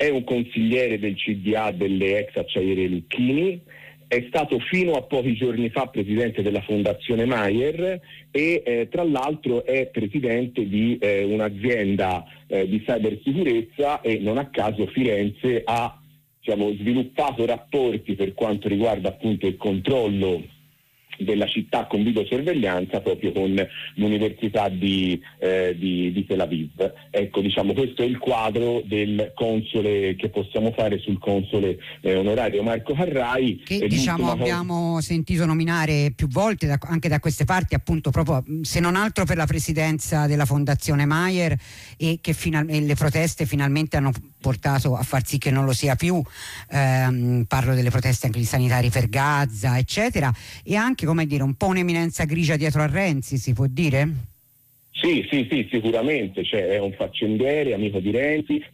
è un consigliere del CDA delle ex acciaierie Lucchini, è stato fino a pochi giorni fa presidente della Fondazione Maier e tra l'altro è presidente di un'azienda di cybersicurezza, e non a caso Firenze ha sviluppato rapporti per quanto riguarda appunto il controllo della città con videosorveglianza proprio con l'Università di Tel Aviv. Ecco, questo è il quadro del console che possiamo fare sul console onorario Marco Carrai. Che abbiamo sentito nominare più volte anche da queste parti, appunto proprio se non altro per la presidenza della Fondazione Maier, e che le proteste finalmente hanno portato a far sì che non lo sia più. Parlo delle proteste anche di sanitari per Gaza, eccetera, e anche un po' un'eminenza grigia dietro a Renzi, si può dire? Sì, sicuramente, è un faccendiere, amico di Renzi,